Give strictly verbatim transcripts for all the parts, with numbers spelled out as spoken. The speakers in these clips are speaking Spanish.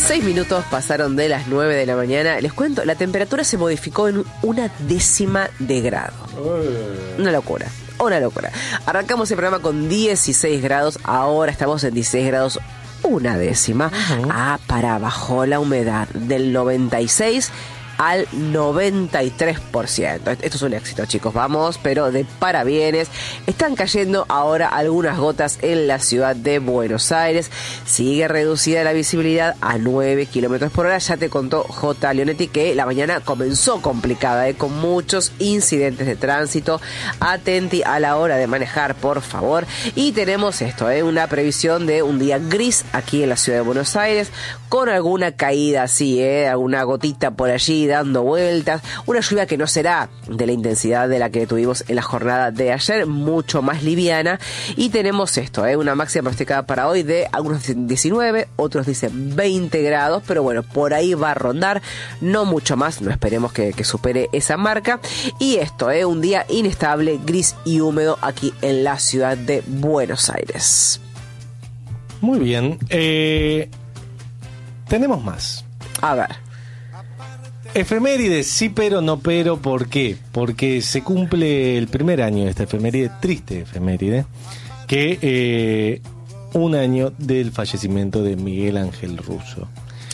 Seis minutos pasaron de las nueve de la mañana. Les cuento, la temperatura se modificó en una décima de grado. Una locura, una locura. Arrancamos el programa con dieciséis grados, ahora estamos en dieciséis grados, una décima. Uh-huh. Ah, para abajo la humedad del noventa y seis al noventa y tres por ciento. Esto es un éxito, chicos, vamos, pero de parabienes. Están cayendo ahora algunas gotas en la ciudad de Buenos Aires. Sigue reducida la visibilidad a nueve kilómetros por hora. Ya te contó J. Leonetti que la mañana comenzó complicada, ¿eh? Con muchos incidentes de tránsito. Atenti a la hora de manejar, por favor. Y tenemos esto, ¿eh? Una previsión de un día gris aquí en la ciudad de Buenos Aires, con alguna caída así, ¿eh? Alguna gotita por allí dando vueltas, una lluvia que no será de la intensidad de la que tuvimos en la jornada de ayer, mucho más liviana. Y tenemos esto, ¿eh? Una máxima pronosticada para hoy de algunos dicen diecinueve, otros dicen veinte grados, pero bueno, por ahí va a rondar, no mucho más, no esperemos que, que supere esa marca. Y esto, ¿eh? Un día inestable, gris y húmedo aquí en la ciudad de Buenos Aires. Muy bien, eh, tenemos más. A ver. Efemérides, sí pero no pero, ¿por qué? Porque se cumple el primer año de esta efeméride, triste efeméride, que eh, un año del fallecimiento de Miguel Ángel Russo.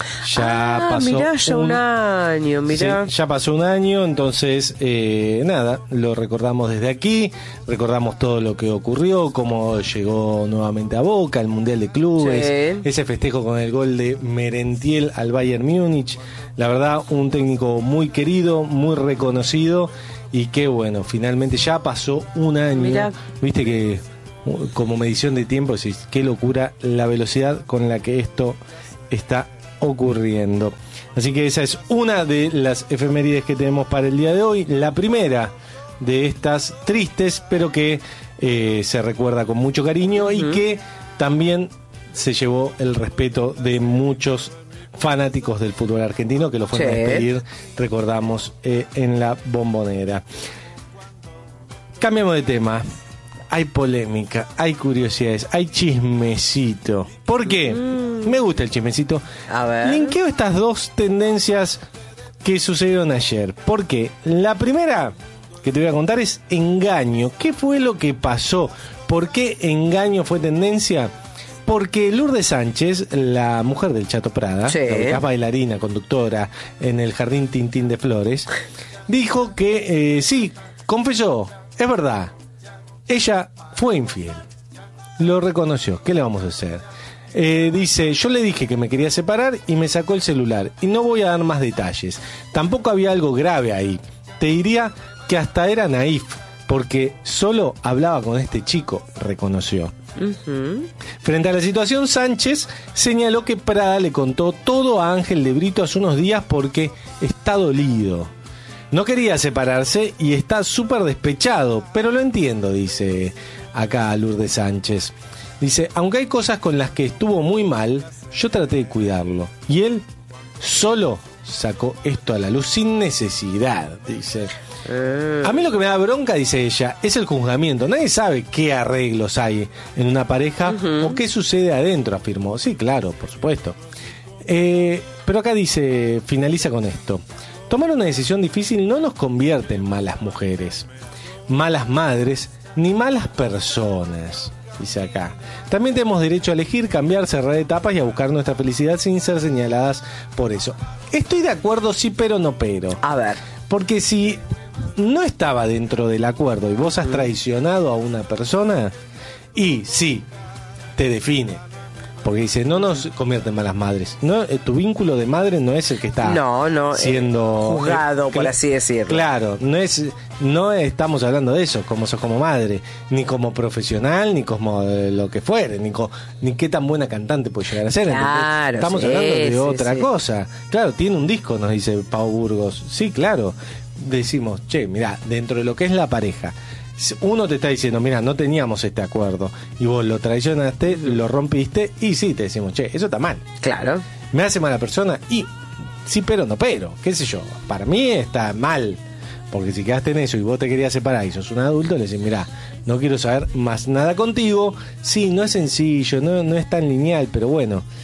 Ya ah, pasó mirá, ya un, un año, mirá. Sí, ya pasó un año, entonces, eh, nada, lo recordamos desde aquí, recordamos todo lo que ocurrió, cómo llegó nuevamente a Boca, el Mundial de Clubes, sí. Ese festejo con el gol de Merentiel al Bayern Múnich. La verdad, un técnico muy querido, muy reconocido, y que bueno, finalmente ya pasó un año. Mirá. Viste que, como medición de tiempo, decís, qué locura la velocidad con la que esto está ocurriendo. Así que esa es una de las efemérides que tenemos para el día de hoy. La primera de estas tristes, pero que eh, se recuerda con mucho cariño, uh-huh. Y que también se llevó el respeto de muchos fanáticos del fútbol argentino que lo fueron sí. a despedir, recordamos, eh, en la Bombonera. Cambiamos de tema. Hay polémica, hay curiosidades, hay chismecito. ¿Por qué? Mm. Me gusta el chismecito. A ver. Linkeo estas dos tendencias que sucedieron ayer. ¿Por qué? La primera que te voy a contar es engaño. ¿Qué fue lo que pasó? ¿Por qué engaño fue tendencia? Porque Lourdes Sánchez, la mujer del Chato Prada, sí. la ubicás bailarina, conductora en el Jardín Tintín de Flores, dijo que eh, sí, confesó, es verdad. Ella fue infiel, lo reconoció, ¿qué le vamos a hacer? Eh, dice, yo le dije que me quería separar y me sacó el celular y no voy a dar más detalles. Tampoco había algo grave ahí, te diría que hasta era naif, porque solo hablaba con este chico, reconoció. Uh-huh. Frente a la situación, Sánchez señaló que Prada le contó todo a Ángel de Brito hace unos días porque está dolido. No quería separarse y está súper despechado, pero lo entiendo, dice acá Lourdes Sánchez. Dice, aunque hay cosas con las que estuvo muy mal, yo traté de cuidarlo. Y él solo sacó esto a la luz sin necesidad, dice. A mí lo que me da bronca, dice ella, es el juzgamiento. Nadie sabe qué arreglos hay en una pareja uh-huh. o qué sucede adentro, afirmó. Sí, claro, por supuesto. Eh, pero acá dice, finaliza con esto. Tomar una decisión difícil no nos convierte en malas mujeres, malas madres, ni malas personas, dice acá. También tenemos derecho a elegir, cambiar, cerrar etapas y a buscar nuestra felicidad sin ser señaladas por eso. Estoy de acuerdo, sí, pero no pero. A ver. Porque si no estaba dentro del acuerdo y vos has traicionado a una persona, y sí, te define. Porque dice, no nos convierte en malas madres. No, tu vínculo de madre no es el que está no, no, siendo eh, juzgado, eh, por así decirlo. Claro, no es, no estamos hablando de eso, como sos como madre, ni como profesional, ni como eh, lo que fuere, ni, co, ni qué tan buena cantante puede llegar a ser. Claro, estamos sí, hablando de sí, otra sí. cosa. Claro, tiene un disco, nos dice Pau Burgos. Sí, claro. Decimos, che, mirá, dentro de lo que es la pareja, uno te está diciendo, mira, no teníamos este acuerdo y vos lo traicionaste, uh-huh. lo rompiste y sí, te decimos, che, eso está mal. Claro. Me hace mala persona y sí, pero no, pero, qué sé yo, para mí está mal, porque si quedaste en eso y vos te querías separar y sos un adulto, le decís, mira, no quiero saber más nada contigo. Sí, no es sencillo, no, no es tan lineal, pero bueno,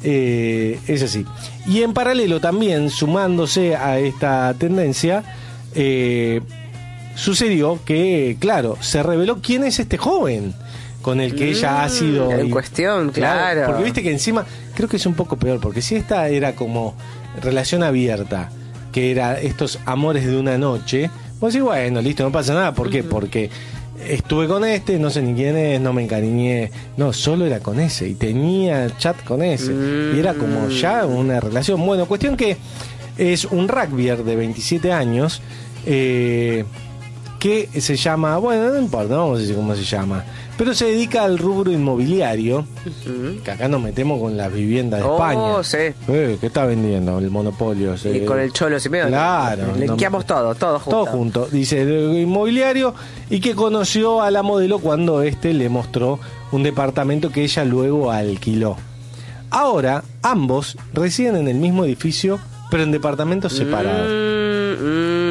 Eh, es así. Y en paralelo también, sumándose a esta tendencia, eh, sucedió que, claro, se reveló quién es este joven con el que mm, ella ha sido en cuestión, claro, claro. Porque viste que encima, creo que es un poco peor, porque si esta era como relación abierta, que era estos amores de una noche, vos decís, bueno, listo, no pasa nada. ¿Por qué? Uh-huh. Porque estuve con este, no sé ni quién es, no me encariñé. No, solo era con ese y tenía chat con ese. Mm. Y era como ya una relación. Bueno, cuestión que es un rugbyer de veintisiete años eh, que se llama, bueno, no importa, no vamos a decir cómo se llama, pero se dedica al rubro inmobiliario, uh-huh. que acá nos metemos con las viviendas de oh, España. Sí. Eh, ¿Qué está vendiendo? El monopolio. Y eh, con el Cholo Simeone. Claro. Linkeamos no, todo, todo junto. Todo junto. Dice, el inmobiliario, y que conoció a la modelo cuando este le mostró un departamento que ella luego alquiló. Ahora, ambos residen en el mismo edificio, pero en departamentos separados. Mm,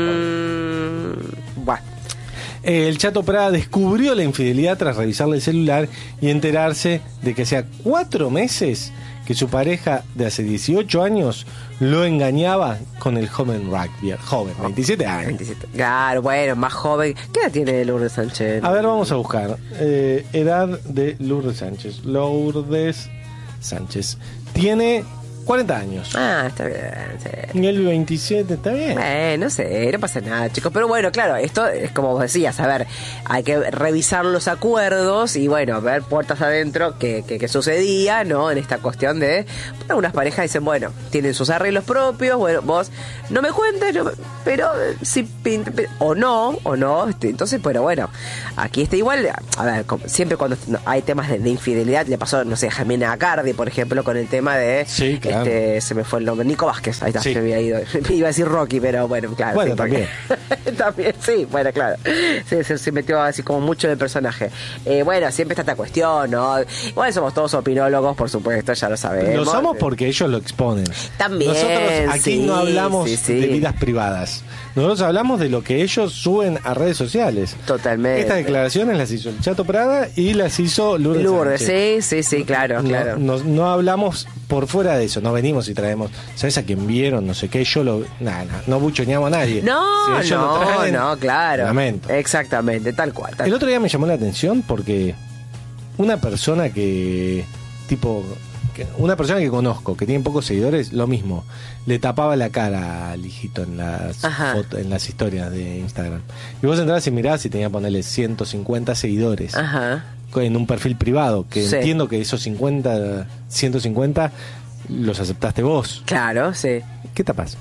mm, bueno. El Chato Prada descubrió la infidelidad tras revisarle el celular y enterarse de que hacía cuatro meses que su pareja de hace dieciocho años lo engañaba con el joven rugby. Joven, veintisiete años. veintisiete. Claro, bueno, más joven. ¿Qué edad tiene Lourdes Sánchez? A ver, vamos a buscar. Eh, edad de Lourdes Sánchez. Lourdes Sánchez. Tiene cuarenta años. Ah, está bien, sí. Y el veintisiete, está bien. Eh, no sé, no pasa nada, chicos. Pero bueno, claro, esto es como vos decías, a ver, hay que revisar los acuerdos y bueno, ver puertas adentro qué, qué, qué sucedía, ¿no? En esta cuestión de, algunas parejas dicen, bueno, tienen sus arreglos propios, bueno, vos no me cuentes, no me, pero si pinta, o no, o no, entonces, pero bueno, aquí está igual, a ver, siempre cuando hay temas de, de infidelidad, le pasó, no sé, a Jimena Acardi, por ejemplo, con el tema de... Sí, claro. Este, se me fue el nombre, Nico Vázquez, ahí está, sí. se me había ido. Iba a decir Rocky, pero bueno, claro. Bueno, sí, también. también, sí, bueno, claro. Se, se, se metió así como mucho en el personaje. Eh, bueno, siempre está esta cuestión, ¿no? Igual somos todos opinólogos, por supuesto, ya lo sabemos. Lo somos porque ellos lo exponen. También. Nosotros aquí sí, no hablamos sí, sí. de vidas privadas. Nosotros hablamos de lo que ellos suben a redes sociales. Totalmente. Estas declaraciones las hizo el Chato Prada y las hizo Lourdes Lourdes, Sánchez. sí, sí, sí, claro, no, claro. No, no hablamos por fuera de eso, no venimos y traemos, ¿sabes a quién vieron? No sé qué, yo lo... Nada, nah, no buchoneamos a nadie. No, si no, traen, no, claro. Lamento. Exactamente, tal cual. Tal el otro día me llamó la atención porque una persona que, tipo... Una persona que conozco, que tiene pocos seguidores, lo mismo, le tapaba la cara al hijito en las fotos, en las historias de Instagram. Y vos entrabas y mirabas y tenía que ponerle ciento cincuenta seguidores. Ajá. En un perfil privado, que sí. entiendo que esos cincuenta, ciento cincuenta los aceptaste vos. Claro, sí. ¿Qué tapas?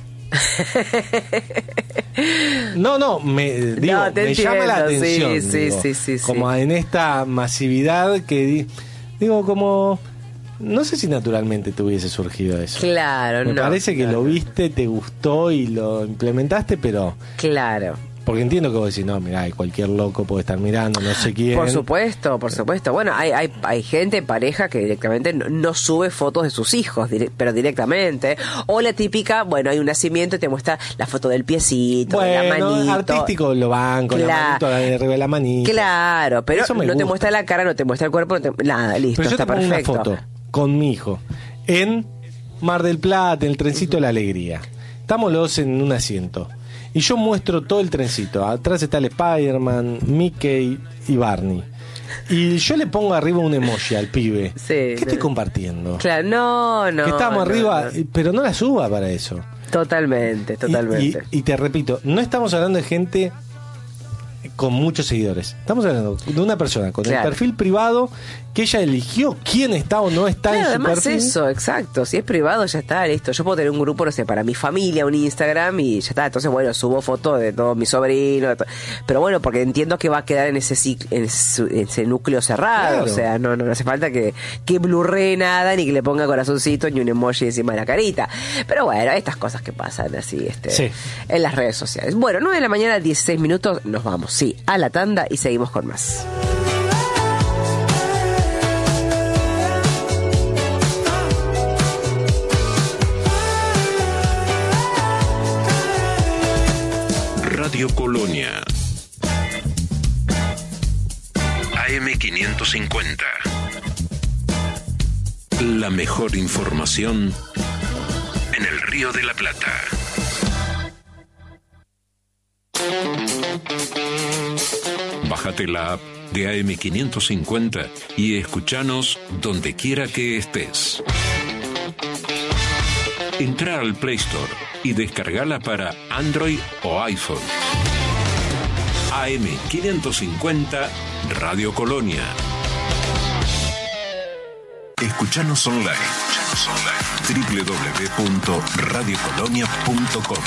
No, no, me, digo, no, me entiendo, llama la atención. Sí, digo, sí, sí, sí, como sí. en esta masividad que digo, como... No sé si naturalmente te hubiese surgido eso. Claro, Me no. Me parece que no, lo no. viste, te gustó y lo implementaste, pero... Claro. Porque entiendo que vos decís, no, mirá, cualquier loco puede estar mirando, no sé quién. Por supuesto, por supuesto. Bueno, hay hay, hay gente, pareja, que directamente no, no sube fotos de sus hijos, dire- pero directamente. O la típica, bueno, hay un nacimiento y te muestra la foto del piecito, Bueno, de la manito. artístico lo van con Claro. la manito arriba de la manita. Claro, pero Eso me no te gusta. muestra la cara, no te muestra el cuerpo, no te- nada, listo, Pero yo está te pongo perfecto. una foto con mi hijo en Mar del Plata, en el trencito de la alegría. Estamos los dos en un asiento. Y yo muestro todo el trencito. Atrás está el Spider-Man, Mickey y Barney. Y yo le pongo arriba un emoji al pibe. Sí, ¿Qué no. estoy compartiendo? Claro, no, no. que estamos no, arriba, no. pero no la suba para eso. Totalmente, totalmente. Y, y, y te repito, no estamos hablando de gente con muchos seguidores. Estamos hablando de una persona con Claro. el perfil privado que ella eligió quién está o no está Claro, en su además perfil. eso, exacto. Si es privado, ya está, listo. Yo puedo tener un grupo, no sé, para mi familia, un Instagram y ya está. Entonces, bueno, subo fotos de todos mis sobrinos. de to- Pero bueno, porque entiendo que va a quedar en ese cic- en su- en ese núcleo cerrado. Claro. O sea, no, no hace falta que, que blurree nada, ni que le ponga corazoncito, ni un emoji encima de la carita. Pero bueno, estas cosas que pasan así, este, Sí. en las redes sociales. Bueno, nueve de la mañana, dieciséis minutos, nos vamos, sí, a la tanda y seguimos con más. Radio Colonia. A M quinientos cincuenta. La mejor información en el Río de la Plata. Bájate la app de A M quinientos cincuenta y escuchanos donde quiera que estés. Entra al Play Store y descargala para Android o iPhone. A M quinientos cincuenta Radio Colonia. Escuchanos online. doble u doble u doble u punto radio colonia punto com.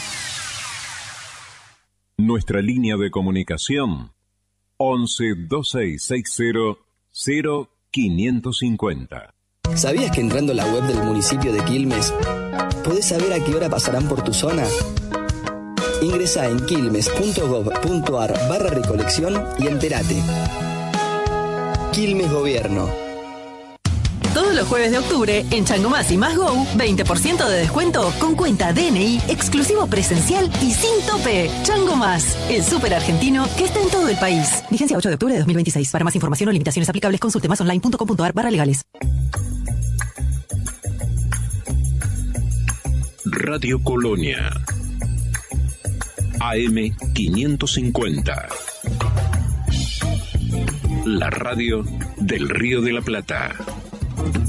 Nuestra línea de comunicación once veintiséis sesenta cero quinientos cincuenta. ¿Sabías que entrando a la web del municipio de Quilmes podés saber a qué hora pasarán por tu zona? Ingresá en quilmes punto gob punto ar barra recolección y entérate. Quilmes Gobierno. Todos los jueves de octubre, en Chango Más y Más Go, veinte por ciento de descuento con cuenta D N I, exclusivo presencial y sin tope. Chango Más, el súper argentino que está en todo el país. Vigencia ocho de octubre de dos mil veintiséis. Para más información o limitaciones aplicables, consulte más online punto com punto ar barra legales. Radio Colonia. A M quinientos cincuenta. La radio del Río de la Plata.